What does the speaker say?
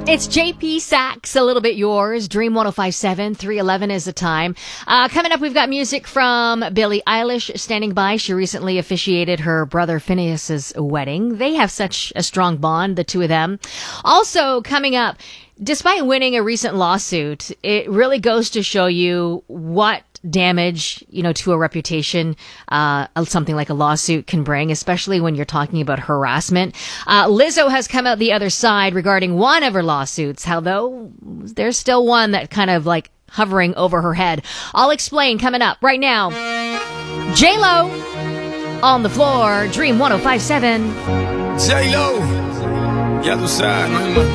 It's JP Sax, A Little Bit Yours, Dream 105.7, 3:11 is the time. Coming up, we've got music from Billie Eilish standing by. She recently officiated her brother Phineas's wedding. They have such a strong bond, the two of them. Also, coming up, despite winning a recent lawsuit, it really goes to show you what damage, to a reputation, something like a lawsuit can bring, especially when you're talking about harassment. Lizzo has come out the other side regarding one of her lawsuits, though there's still one that kind of like hovering over her head. I'll explain coming up right now. J-Lo on the floor, Dream 105.7. J-Lo, ya tú sabes, no hay más